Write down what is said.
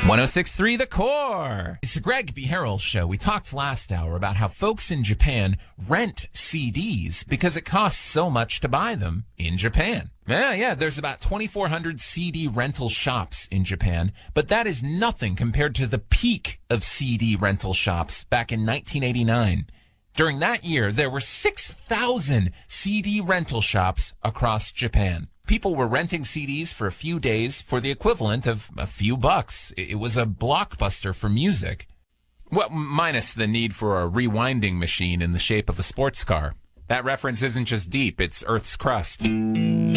106.3 The Core. It's the Greg B. Harrell Show. We talked last hour about how folks in Japan rent CDs because it costs so much to buy them in Japan. Yeah, there's about 2,400 CD rental shops in Japan, but that is nothing compared to the peak of CD rental shops back in 1989. During that year, there were 6,000 CD rental shops across Japan. People were renting CDs for a few days for the equivalent of a few bucks. It was a blockbuster for music. Well, minus the need for a rewinding machine in the shape of a sports car. That reference isn't just deep, it's Earth's crust.